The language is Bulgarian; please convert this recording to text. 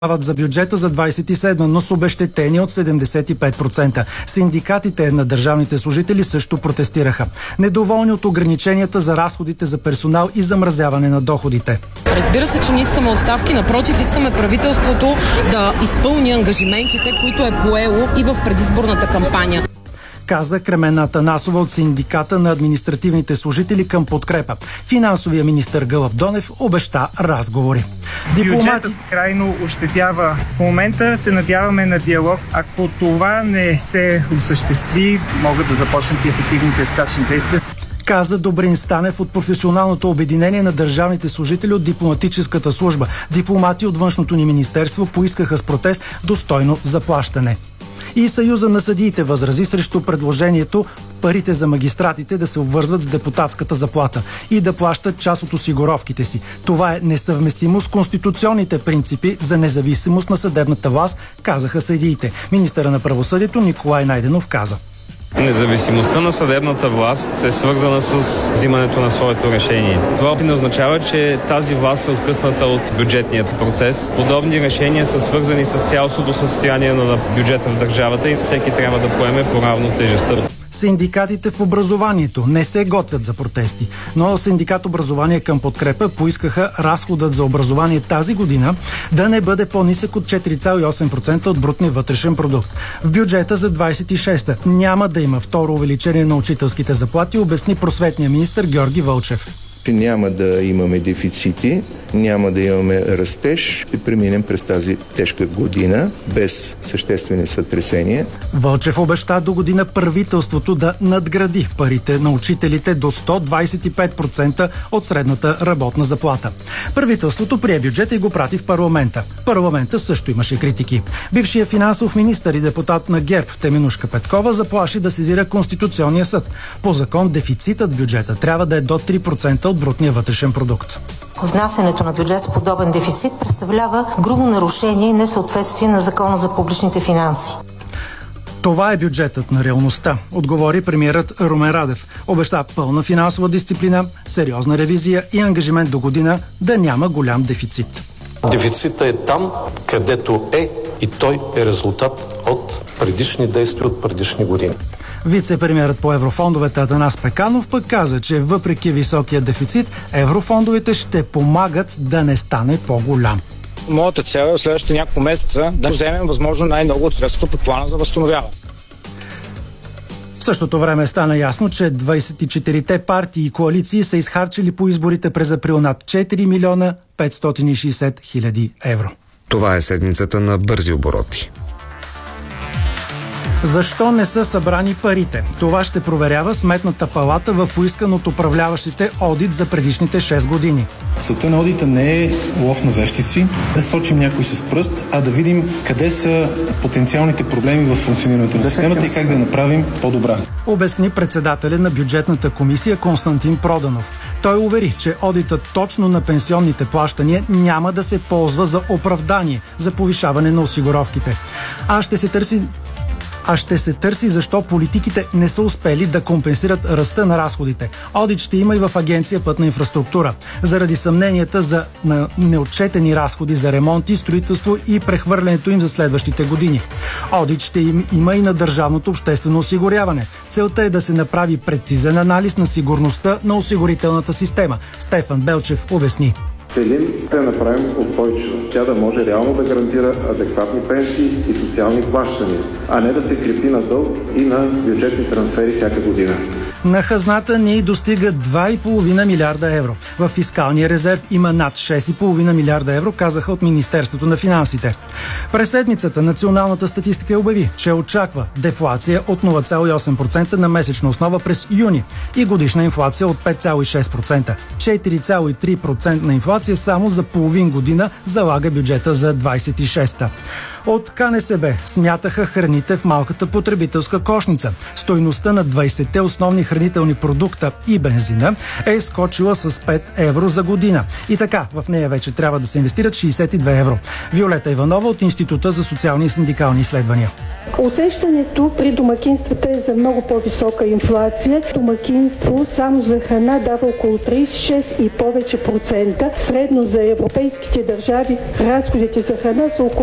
за бюджета за 27, но с обезщетение от 75%. Синдикатите на държавните служители също протестираха. Недоволни от ограниченията за разходите за персонал и замразяване на доходите. Разбира се, че не искаме оставки, напротив, искаме правителството да изпълни ангажиментите, които е поело и в предизборната кампания. Каза Кремена Атанасова от синдиката на административните служители към Подкрепа. Финансовия министър Гълъб Донев обеща разговори. Бюджетът крайно ощетява. В момента се надяваме на диалог. Ако това не се осъществи, могат да започнат и ефективните стачни действия. Каза Добрин Станев от професионалното обединение на държавните служители от дипломатическата служба. Дипломати от външното ни министерство поискаха с протест достойно заплащане. И Съюза на съдиите възрази срещу предложението парите за магистратите да се обвързват с депутатската заплата и да плащат част от осигуровките си. Това е несъвместимо с конституционните принципи за независимост на съдебната власт, казаха съдиите. Министъра на правосъдието Николай Найденов каза: независимостта на съдебната власт е свързана с взимането на своето решение. Това не означава, че тази власт е откъсната от бюджетният процес. Подобни решения са свързани с цялостното състояние на бюджета в държавата и всеки трябва да поеме поравно тежестта. Синдикатите в образованието не се готвят за протести, но синдикат Образование към Подкрепа поискаха разходът за образование тази година да не бъде по-нисък от 4,8% от брутния вътрешен продукт. В бюджета за 26-та няма да има второ увеличение на учителските заплати, обясни просветния министър Георги Вълчев. Няма да имаме дефицити, няма да имаме растеж и преминем през тази тежка година без съществени сътресения. Вълчев обеща до година правителството да надгради парите на учителите до 125% от средната работна заплата. Правителството прие бюджета и го прати в парламента. Парламента също имаше критики. Бившият финансов министър и депутат на ГЕРБ Теменужка Петкова заплаши да сезира Конституционния съд. По закон дефицитът в бюджета трябва да е до 3% от брутния вътрешен продукт. Внасянето на бюджет с подобен дефицит представлява грубо нарушение и несъответствие на Закона за публичните финанси. Това е бюджетът на реалността, отговори премиерът Румен Радев. Обеща пълна финансова дисциплина, сериозна ревизия и ангажимент до година да няма голям дефицит. Дефицитът е там, където е и той е резултат от предишни действия от предишни години. Вице-премиерът по еврофондовете Атанас Пеканов пък каза, че въпреки високия дефицит, еврофондовете ще помагат да не стане по-голям. Моята цел е в следващите няколко месеца да вземем възможно най-много от средствата по плана за възстановяване. В същото време стана ясно, че 24-те партии и коалиции са изхарчили по изборите през април над 4 милиона 560 хиляди евро. Това е седмицата на бързи обороти. Защо не са събрани парите? Това ще проверява Сметната палата в поискан от управляващите одит за предишните 6 години. Целта на одита не е лов на вещици, да сочим някой с пръст, а да видим къде са потенциалните проблеми в функционирането на системата и как да направим по-добра. Обясни председателя на бюджетната комисия Константин Проданов. Той увери, че одитът точно на пенсионните плащания няма да се ползва за оправдание за повишаване на осигуровките. Ще се търси защо политиките не са успели да компенсират ръста на разходите. Одит ще има и в Агенция Пътна инфраструктура, заради съмненията за неотчетени разходи за ремонти, строителство и прехвърлянето им за следващите години. Одит ще има и на държавното обществено осигуряване. Целта е да се направи прецизен анализ на сигурността на осигурителната система. Стефан Белчев обясни. Целим да направим устойчиво. Тя да може реално да гарантира адекватни пенсии и социални плащания, а не да се крепи на дълг и на бюджетни трансфери всяка година. На хазната ни достига 2,5 милиарда евро. В фискалния резерв има над 6,5 милиарда евро, казаха от Министерството на финансите. През седмицата Националната статистика обяви, че очаква дефлация от 0,8% на месечна основа през юни и годишна инфлация от 5,6%. 4,3% на инфлация само за половин година залага бюджета за 26-та. От КНСБ смятаха храните в малката потребителска кошница. Стойността на 20-те основни хранителни продукта и бензина е скочила с 5 евро за година. И така, в нея вече трябва да се инвестират 62 евро. Виолета Иванова от Института за социални и синдикални изследвания. Усещането при домакинствата е за много по-висока инфлация. Домакинство само за храна дава около 36 и повече процента. Средно за европейските държави разходите за храна са около